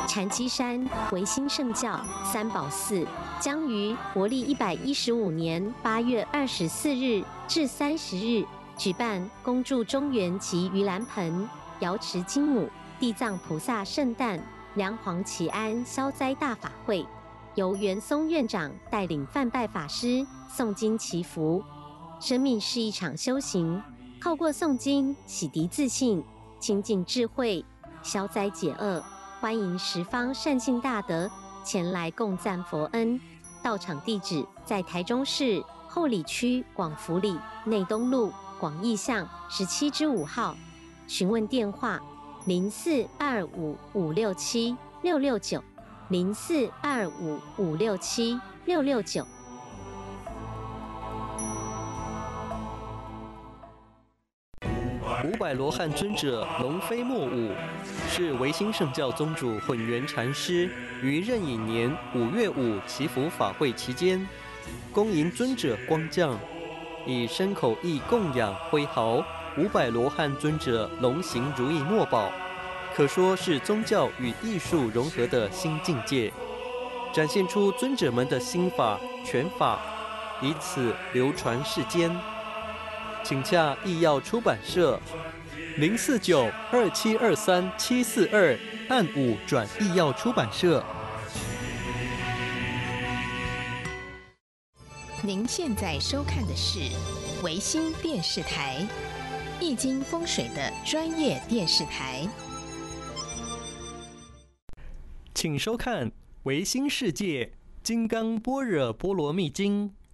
禅七山维新圣教三宝寺将于国历115年8月24日至30日举办恭祝中元及盂兰盆、瑶池金母、地藏菩萨圣诞、梁皇祈安消灾大法会，由元松院长带领梵拜法师诵经祈福。生命是一场修行，透过诵经洗涤自信，亲近智慧，消灾解厄。欢迎十方善信大德前来共赞佛恩。到场地址在台中市后里区广福里内东路广义巷17-5号。询问电话0425567669 0425567669。 500罗汉尊者龙飞莫舞，是维新圣教宗主混元禅师于壬寅年5月5祈福法会期间，恭迎尊者光降，以身口意供养挥毫500罗汉尊者龙行如意墨宝，可说是宗教与艺术融合的新境界，展现出尊者们的心法拳法，以此流传世间。请洽艺耀出版社049-2723-742按5转艺耀出版社。 您现在收看的是维新电视台，易经风水的专业电视台。 请收看《维新世界金刚般若波罗蜜经》。